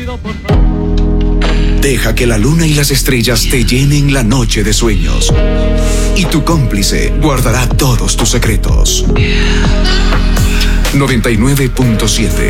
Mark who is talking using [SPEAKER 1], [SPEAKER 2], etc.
[SPEAKER 1] Deja que la luna y las estrellas te llenen la noche de sueños. Y tu cómplice guardará todos tus secretos. 99.7